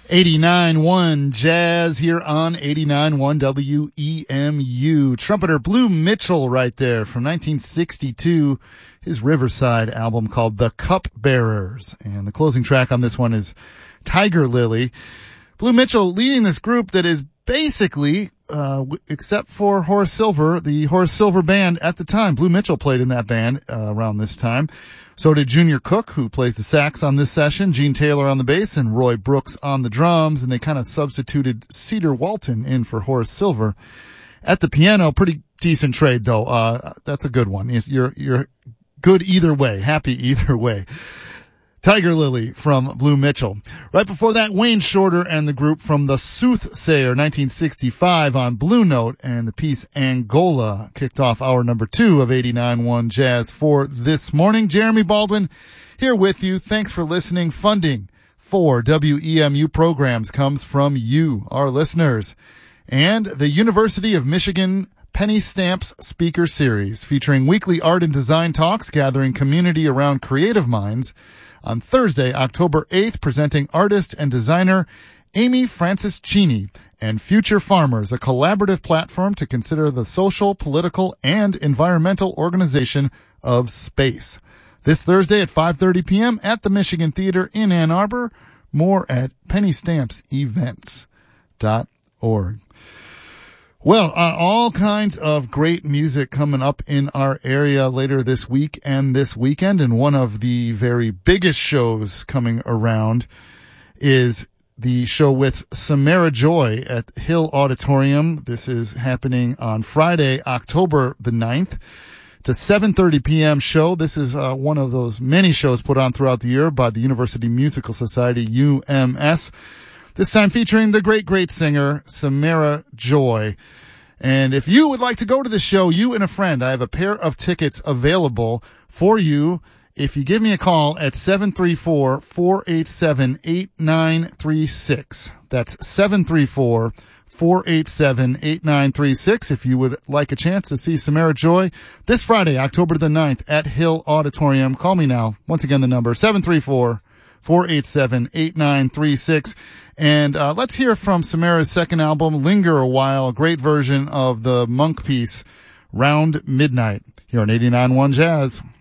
89.1 Jazz here on 89.1 WEMU. Trumpeter Blue Mitchell right there from 1962, his Riverside album called The Cupbearers. And the closing track on this one is Tiger Lily. Blue Mitchell leading this group that is basically, except for Horace Silver, the Horace Silver band at the time. Blue Mitchell played in that band around this time. So did Junior Cook, who plays the sax on this session, Gene Taylor on the bass, and Roy Brooks on the drums, and they kind of substituted Cedar Walton in for Horace Silver. At the piano, pretty decent trade, though. That's a good one. You're good either way, happy either way. Tiger Lily from Blue Mitchell. Right before that, Wayne Shorter and the group from The Soothsayer, 1965 on Blue Note, and the piece Angola kicked off hour number 2 of 89.1 Jazz for this morning. Jeremy Baldwin here with you. Thanks for listening. Funding for WEMU programs comes from you, our listeners, and the University of Michigan Penny Stamps Speaker Series, featuring weekly art and design talks, gathering community around creative minds. On Thursday, October 8th, presenting artist and designer Amy Francis-Cini and Future Farmers, a collaborative platform to consider the social, political, and environmental organization of space. This Thursday at 5:30 p.m. at the Michigan Theater in Ann Arbor. More at pennystampsevents.org. Well, all kinds of great music coming up in our area later this week and this weekend. And one of the very biggest shows coming around is the show with Samara Joy at Hill Auditorium. This is happening on Friday, October the 9th. It's a 7:30 p.m. show. This is one of those many shows put on throughout the year by the University Musical Society, UMS. This time featuring the great singer, Samara Joy. And if you would like to go to the show, you and a friend, I have a pair of tickets available for you if you give me a call at 734-487-8936. That's 734-487-8936 if you would like a chance to see Samara Joy this Friday, October the 9th at Hill Auditorium. Call me now. Once again, the number 734-487-8936. And let's hear from Samara's second album, Linger a While, a great version of the Monk piece, Round Midnight, here on 89.1 Jazz.